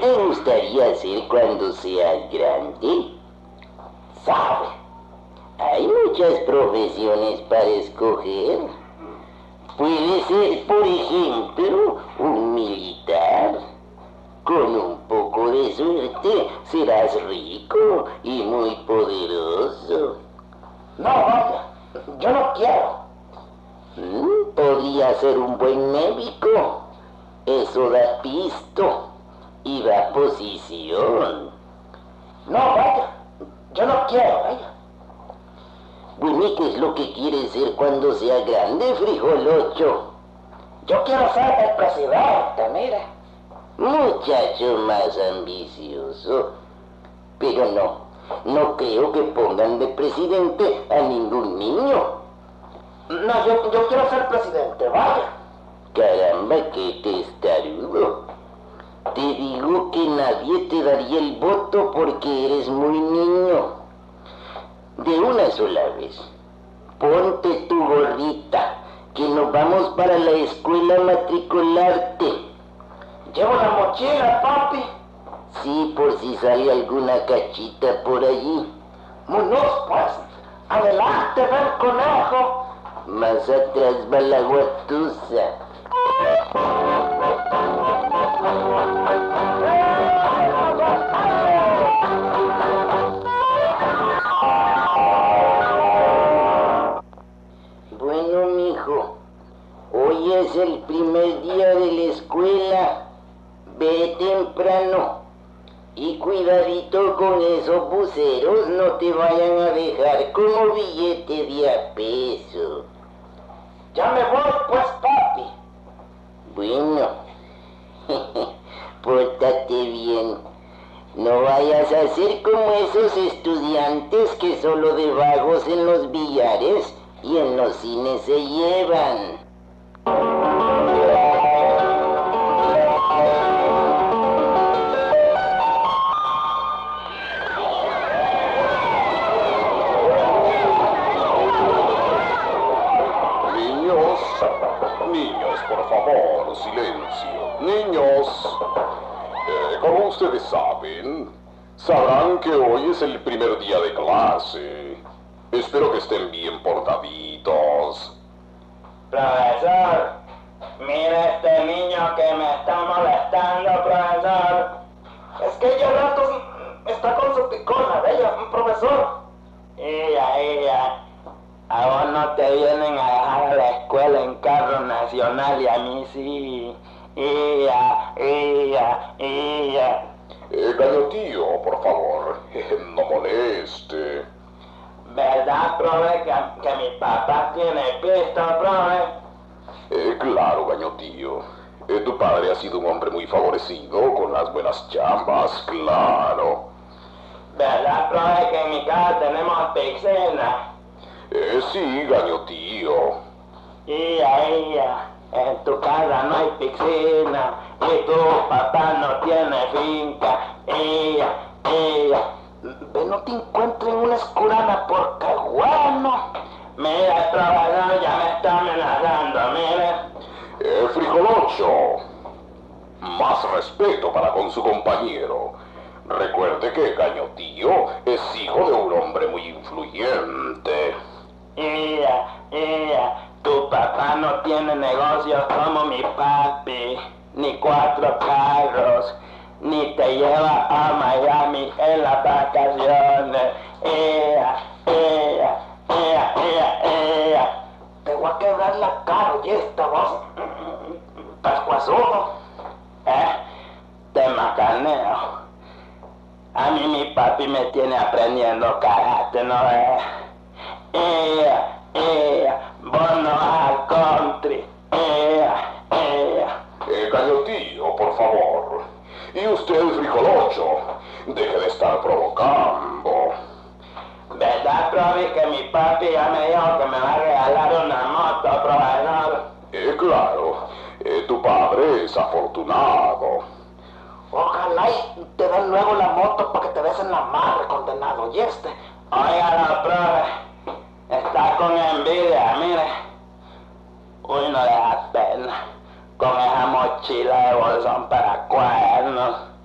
te gustaría hacer cuando seas grande? ¿Sabe? Hay muchas profesiones para escoger. Puede ser, por ejemplo, un militar. Con un poco de suerte serás rico y muy poderoso. No, vaya, yo no quiero. Podría ser un buen médico. Eso da pisto y da posición. No, vaya, yo no quiero, vaya. Bueno, ¿y qué es lo que quieres ser cuando sea grande, frijolocho? Yo quiero ser el presidente, mire. Muchacho más ambicioso. Pero no creo que pongan de presidente a ningún niño. No, yo quiero ser presidente, vaya. Caramba, qué testarudo. Te digo que nadie te daría el voto porque eres muy niño. De una sola vez, ponte tu gorrita, que nos vamos para la escuela a matricularte. Llevo la mochila, papi. Sí, por si sale alguna cachita por allí. Vámonos, pues. Adelante, ven, conejo. Más atrás va la guatusa. Bueno, mijo, hoy es el primer día de la escuela. Ve temprano. Y cuidadito con esos buceros, no te vayan a dejar como billete de a peso. Ya me voy, pues, papi. Bueno, pórtate bien. No vayas a ser como esos estudiantes que solo de vagos en los billares y en los cines se llevan. Niños, por favor, silencio. Niños, como ustedes sabrán que hoy es el primer día de clase. Espero que estén bien portaditos. Profesor, mira este niño que me está molestando, profesor. Es que ella ratos está con su picona, bella, profesor. Ella. A vos no te vienen a dejar a la escuela en carro nacional y a mí sí. Ella. Gallotío, por favor, no moleste. ¿Verdad, profe, que mi papá tiene pisto, profe? Claro, Gañotío. Tu padre ha sido un hombre muy favorecido con las buenas chambas, claro. ¿Verdad, profe, que en mi casa tenemos piscina? Sí, Gañotío. Ella. En tu casa no hay piscina y tu papá no tiene finca. Ella. Ve, no te encuentro en una escurana porque bueno. Mira, el profesor ya me está amenazando, mire. Frijolocho, más respeto para con su compañero. Recuerde que Gañotío es hijo de un hombre muy influyente. Tu papá no tiene negocios como mi papi, ni 4 carros, ni te lleva a Miami en las vacaciones. Te voy a quebrar la cara, y esta voz, pascuazudo. Te macaneo. A mí mi papi me tiene aprendiendo karate, ¿no ves? Vos no vas al country. Gañotío, por favor. Y usted, Frijolocho, deje de estar provocando. ¿Verdad, profe, que mi papi ya me dijo que me va a regalar una moto, profesor? Claro, tu padre es afortunado. Ojalá y te den luego la moto para que te des en la madre, condenado. ¿Y este? Óigalo, profe. Está con envidia, mire. Uy, no le da pena. Con esa mochila de bolsón para cuernos.